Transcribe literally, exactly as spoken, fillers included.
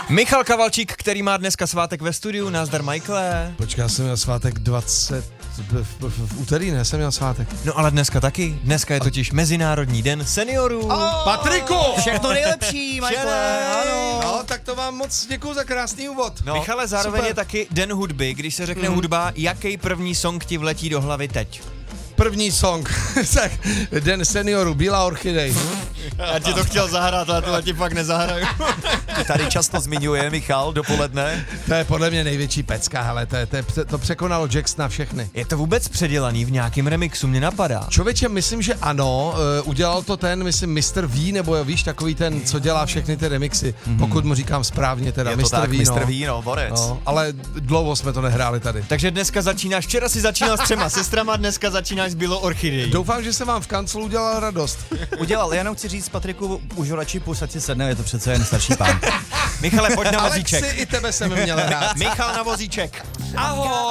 Michal Kavalčík, který má dneska svátek ve studiu. Nazdar, Michaele. Počkej, já jsem měl svátek dvacet v, v, v, v úterý, ne, jsem měl svátek. No ale dneska taky. Dneska je totiž Mezinárodní den seniorů. Oh, Patriku! Všechno nejlepší, Michaele, ano. No, tak to vám moc děkuju za krásný úvod. No, Michale, zároveň super. je taky den hudby. Když se řekne mm. hudba, jaký první song ti vletí do hlavy teď? První song, tak den seniorů, Bílá orchidej. Já ti to chtěl zahrát, ale tohle ti fakt nezahraju. Tady často zmiňuje Michal dopoledne. To je podle mě největší pecka, hele, to, je, to, je, to překonalo Jacksona všechny. Je to vůbec předělaný v nějakém remixu, mě napadá. Člověče, myslím, že ano, uh, udělal to ten, myslím, mister V, nebo víš, takový ten, co dělá všechny ty remixy, mm-hmm. pokud mu říkám správně, teda Je to mister tak, V, mister no. V, no, borec. No, ale dlouho jsme to nehráli tady. Takže dneska začínáš, včera si začínal s třema sestrama, dneska začínáš s Bílou orchidejí. Doufám, že jsem vám v kanclu udělal radost. Udělal, jenom chci říct Patriku, už ho radši půjď, ať si sedne, je to přece jen starší pán. Michale, pojď na vozíček. Alexi, i tebe jsem měl rád. Michal na vozíček. Ahoj.